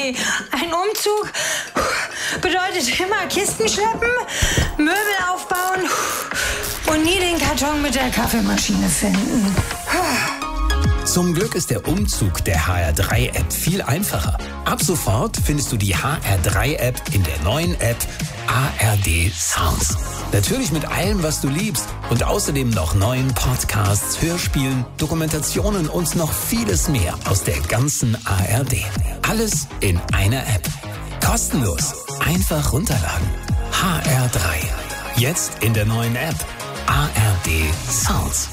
nee. Ein Umzug bedeutet immer Kisten schleppen, Möbel aufbauen und nie den Karton mit der Kaffeemaschine finden. Zum Glück ist der Umzug der HR3-App viel einfacher. Ab sofort findest du die HR3-App in der neuen App ARD Sounds. Natürlich mit allem, was du liebst und außerdem noch neuen Podcasts, Hörspielen, Dokumentationen und noch vieles mehr aus der ganzen ARD. Alles in einer App. Kostenlos. Einfach runterladen. HR3. Jetzt in der neuen App ARD Sounds.